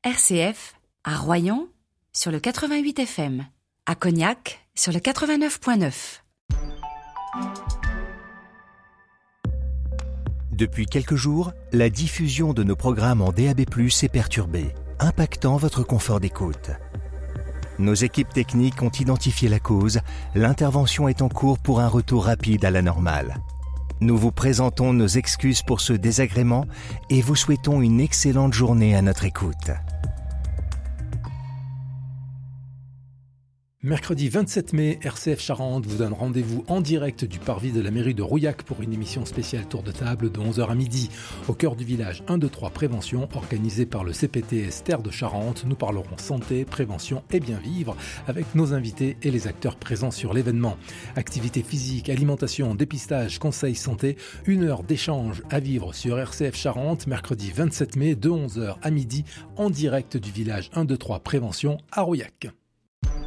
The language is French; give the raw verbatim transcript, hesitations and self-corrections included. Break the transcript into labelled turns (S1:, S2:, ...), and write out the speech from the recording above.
S1: R C F, à Royan, sur le quatre-vingt-huit F M, à Cognac, sur le quatre-vingt-neuf virgule neuf.
S2: Depuis quelques jours, la diffusion de nos programmes en D A B plus, est perturbée, impactant votre confort d'écoute. Nos équipes techniques ont identifié la cause, l'intervention est en cours pour un retour rapide à la normale. Nous vous présentons nos excuses pour ce désagrément et vous souhaitons une excellente journée à notre écoute.
S3: Mercredi vingt-sept mai, R C F Charente vous donne rendez-vous en direct du parvis de la mairie de Rouillac pour une émission spéciale tour de table de onze heures à midi. Au cœur du village un deux trois Prévention, organisé par le C P T S Terre de Charente, nous parlerons santé, prévention et bien vivre avec nos invités et les acteurs présents sur l'événement. Activité physique, alimentation, dépistage, conseils santé, une heure d'échange à vivre sur R C F Charente, mercredi vingt-sept mai de onze heures à midi en direct du village un deux trois Prévention à Rouillac.